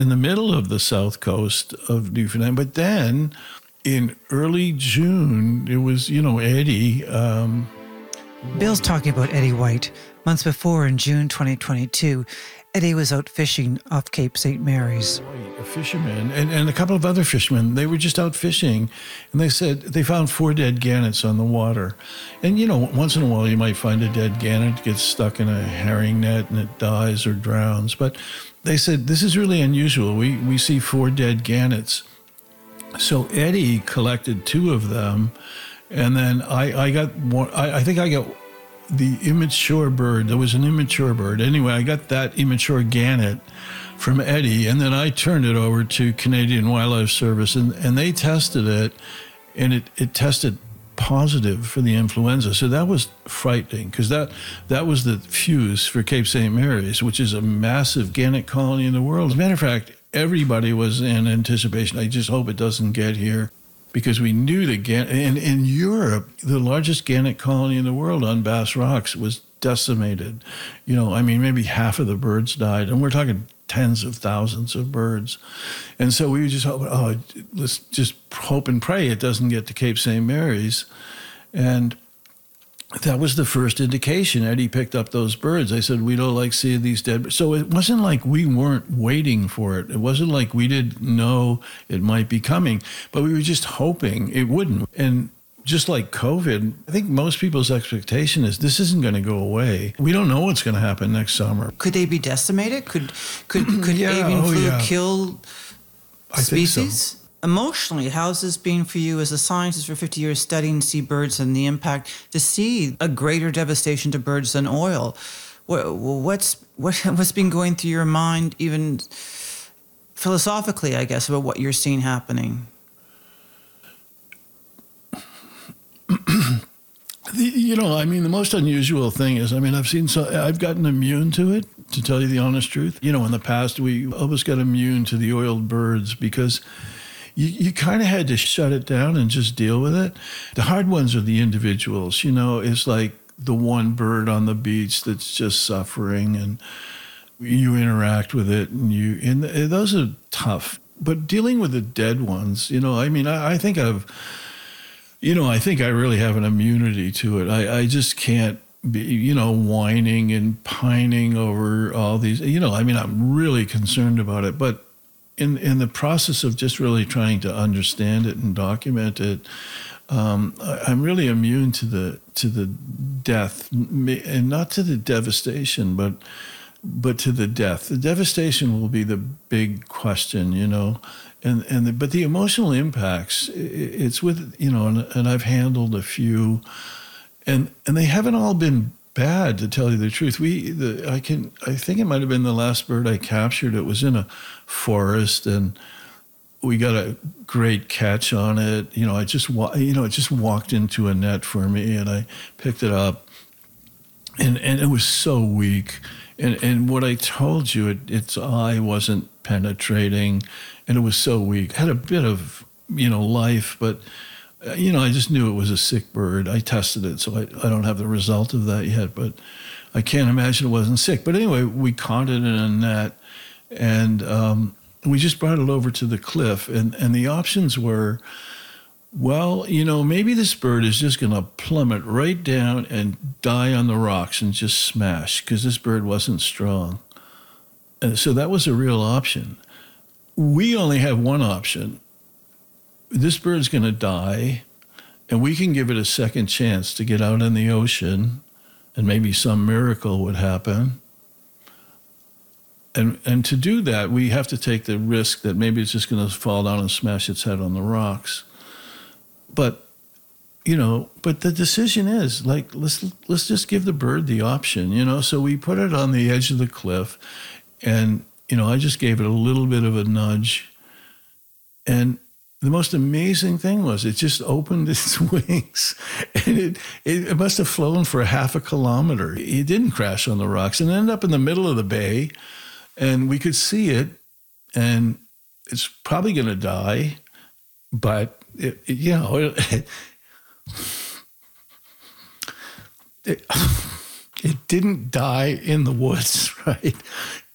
in the middle of the south coast of Newfoundland. But then in early June, it was, Eddie. Bill's talking about Eddie White. Months before, in June 2022, Eddie was out fishing off Cape St. Mary's. A fisherman and a couple of other fishermen, they were just out fishing, and they said they found 4 dead gannets on the water. And, once in a while you might find a dead gannet gets stuck in a herring net and it dies or drowns. But they said, this is really unusual. We see 4 dead gannets. So Eddie collected 2 of them, and then I got one. I think I got the immature bird. There was an immature bird. Anyway, I got that immature gannet from Eddie, and then I turned it over to Canadian Wildlife Service, and they tested it, and it tested positive for the influenza. So that was frightening, because that was the fuse for Cape St. Mary's, which is a massive gannet colony in the world. As a matter of fact, everybody was in anticipation. I just hope it doesn't get here, because we knew that in Europe, the largest gannet colony in the world on Bass Rocks was decimated. Maybe half of the birds died, and we're talking tens of thousands of birds. And so we just hope, let's just hope and pray it doesn't get to Cape St. Mary's. And that was the first indication. Eddie picked up those birds. I said, we don't like seeing these dead birds. So it wasn't like we weren't waiting for it. It wasn't like we didn't know it might be coming, but we were just hoping it wouldn't. And just like COVID, I think most people's expectation is this isn't going to go away. We don't know what's going to happen next summer. Could they be decimated? Could avian flu kill species? I think so. Emotionally, how's this been for you as a scientist for 50 years studying seabirds and the impact to see a greater devastation to birds than oil? What's been going through your mind, even philosophically, I guess, about what you're seeing happening? The most unusual thing is, I've gotten immune to it, to tell you the honest truth. In the past, we always got immune to the oiled birds because you kind of had to shut it down and just deal with it. The hard ones are the individuals. It's like the one bird on the beach that's just suffering, and you interact with it, and those are tough. But dealing with the dead ones, I think I think I really have an immunity to it. I just can't be, whining and pining over all these, I'm really concerned about it. But in the process of just really trying to understand it and document it, I'm really immune to the death, and not to the devastation, but to the death. The devastation will be the big question, but the emotional impacts, it's with, and I've handled a few, and they haven't all been bad, to tell you the truth. I think it might have been the last bird I captured. It was in a forest, and we got a great catch on it. It just walked into a net for me, and I picked it up, and it was so weak. And what I told you, its eye wasn't penetrating, and it was so weak. It had a bit of, life, but, I just knew it was a sick bird. I tested it, so I don't have the result of that yet, but I can't imagine it wasn't sick. But anyway, we caught it in a net, and we just brought it over to the cliff, and the options were, well, maybe this bird is just going to plummet right down and die on the rocks and just smash, because this bird wasn't strong. And so that was a real option. We only have one option. This bird's going to die, and we can give it a second chance to get out in the ocean, and maybe some miracle would happen. And to do that, we have to take the risk that maybe it's just going to fall down and smash its head on the rocks. But the decision is, like, let's just give the bird the option, So we put it on the edge of the cliff, and, I just gave it a little bit of a nudge. And the most amazing thing was it just opened its wings, and it must have flown for half a kilometer. It didn't crash on the rocks, and it ended up in the middle of the bay, and we could see it, and it's probably going to die, but it didn't die in the woods, right?